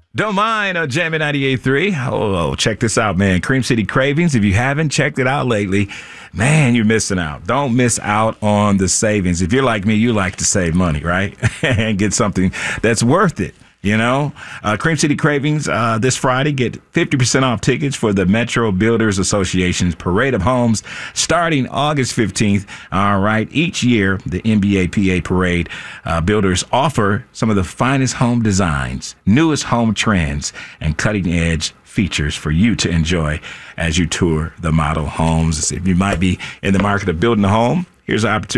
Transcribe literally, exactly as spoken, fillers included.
Don't mind uh, Jammin' ninety-eight point three. Oh, check this out, man. Cream City Cravings. If you haven't checked it out lately, man, you're missing out. Don't miss out on the savings. If you're like me, you like to save money, right? And get something that's worth it. You know, uh, Cream City Cravings uh, this Friday, get fifty percent off tickets for the Metro Builders Association's Parade of Homes starting August fifteenth. All right. Each year, the N B A P A Parade uh, builders offer some of the finest home designs, newest home trends, and cutting edge features for you to enjoy as you tour the model homes. If you might be in the market of building a home, here's an opportunity